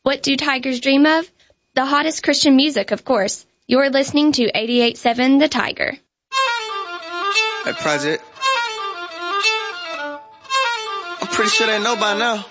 What do tigers dream of? The hottest Christian music, of course. You're listening to 88.7 The Tiger. Hey, Project. I'm pretty sure they know by now.